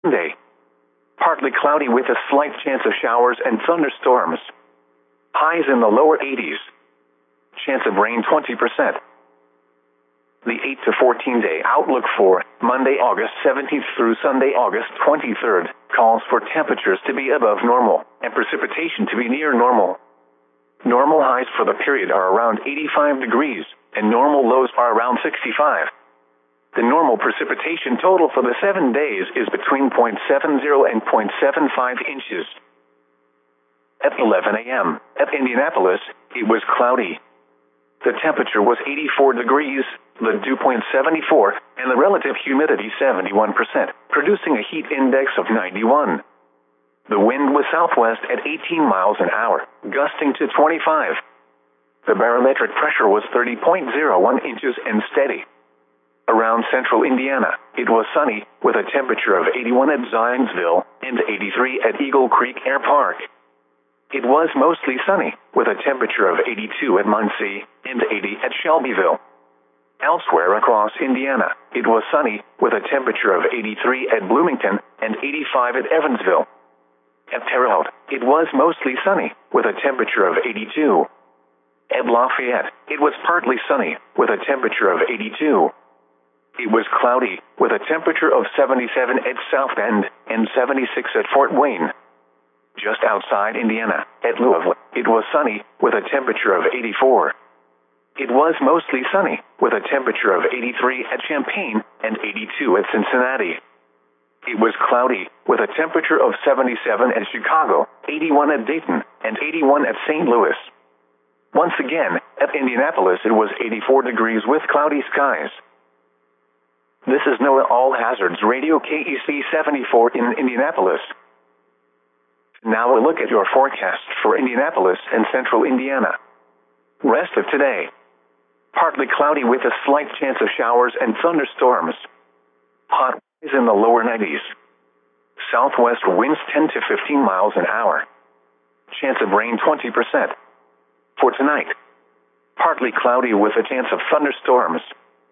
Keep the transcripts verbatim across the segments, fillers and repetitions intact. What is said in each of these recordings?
Sunday, partly cloudy with a slight chance of showers and thunderstorms. Highs in the lower eighties. Chance of rain twenty percent. The eight to fourteen day outlook for Monday, August seventeenth through Sunday, August twenty-third, calls for temperatures to be above normal and precipitation to be near normal. Normal highs for the period are around eighty-five degrees, and normal lows are around sixty-five. The normal precipitation total for the seven days is between zero point seven zero and zero point seven five inches. At eleven a m at Indianapolis, it was cloudy. The temperature was eighty-four degrees, the dew point seventy-four, and the relative humidity seventy-one percent, producing a heat index of ninety-one. The wind was southwest at eighteen miles an hour, gusting to twenty-five. The barometric pressure was thirty point zero one inches and steady. Around central Indiana, it was sunny, with a temperature of eighty-one at Zionsville and eighty-three at Eagle Creek Air Park. It was mostly sunny, with a temperature of eighty-two at Muncie and eighty at Shelbyville. Elsewhere across Indiana, it was sunny, with a temperature of eighty-three at Bloomington and eighty-five at Evansville. At Terre Haute, it was mostly sunny, with a temperature of eighty-two. At Lafayette, it was partly sunny, with a temperature of eighty-two. It was cloudy, with a temperature of seventy-seven at South Bend and seventy-six at Fort Wayne. Just outside Indiana, at Louisville, it was sunny, with a temperature of eighty-four. It was mostly sunny, with a temperature of eighty-three at Champaign and eighty-two at Cincinnati. It was cloudy, with a temperature of seventy-seven at Chicago, eighty-one at Dayton, and eighty-one at Saint Louis. Once again, at Indianapolis it was eighty-four degrees with cloudy skies. This is NOAA All Hazards Radio K E C seventy-four in Indianapolis. Now a look at your forecast for Indianapolis and central Indiana. Rest of today. Partly cloudy with a slight chance of showers and thunderstorms. Hot is in the lower nineties. Southwest winds ten to fifteen miles an hour. Chance of rain twenty percent. For tonight, partly cloudy with a chance of thunderstorms.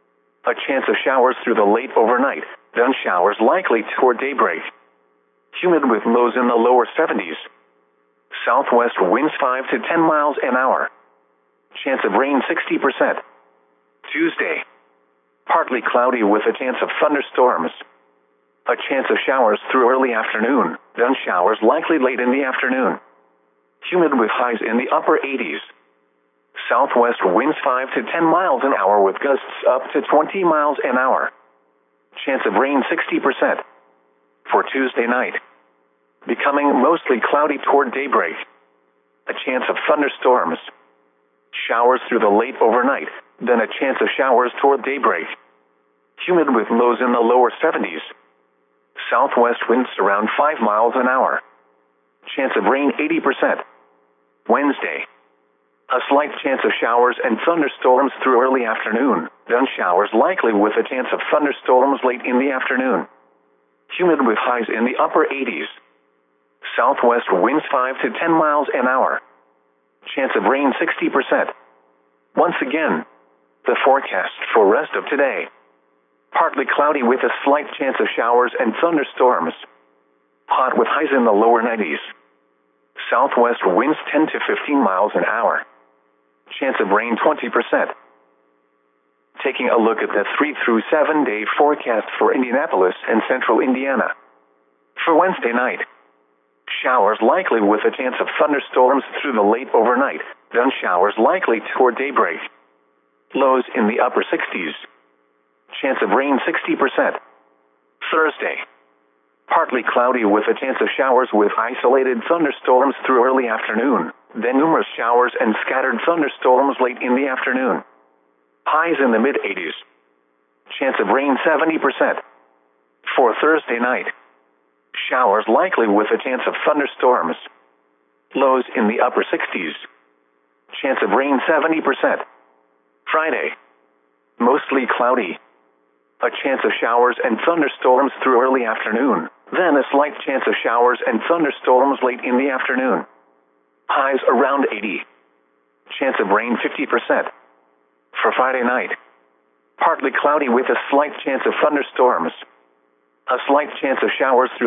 A chance of showers through the late overnight, then showers likely toward daybreak. Humid with lows in the lower seventies. Southwest winds five to ten miles an hour. Chance of rain sixty percent. Tuesday, partly cloudy with a chance of thunderstorms. A chance of showers through early afternoon, then showers likely late in the afternoon. Humid with highs in the upper eighties. Southwest winds five to ten miles an hour with gusts up to twenty miles an hour. Chance of rain sixty percent. For Tuesday night, becoming mostly cloudy toward daybreak. A chance of thunderstorms. Showers through the late overnight, then a chance of showers toward daybreak. Humid with lows in the lower seventies. Southwest winds around five miles an hour. Chance of rain eighty percent. Wednesday, a slight chance of showers and thunderstorms through early afternoon, then showers likely with a chance of thunderstorms late in the afternoon. Humid with highs in the upper eighties. Southwest winds five to ten miles an hour. Chance of rain sixty percent. Once again, the forecast for rest of today. Partly cloudy with a slight chance of showers and thunderstorms. Hot with highs in the lower nineties. Southwest winds ten to fifteen miles an hour. Chance of rain twenty percent. Taking a look at the three through seven day forecast for Indianapolis and central Indiana. For Wednesday night, showers likely with a chance of thunderstorms through the late overnight, then showers likely toward daybreak. Lows in the upper sixties. Chance of rain sixty percent. Thursday, partly cloudy with a chance of showers with isolated thunderstorms through early afternoon, then numerous showers and scattered thunderstorms late in the afternoon. Highs in the mid eighties. Chance of rain seventy percent. For Thursday night, showers likely with a chance of thunderstorms. Lows in the upper sixties. Chance of rain seventy percent. Friday, mostly cloudy. A chance of showers and thunderstorms through early afternoon, then a slight chance of showers and thunderstorms late in the afternoon. Highs around eighty. Chance of rain fifty percent. For Friday night, partly cloudy with a slight chance of thunderstorms. A slight chance of showers through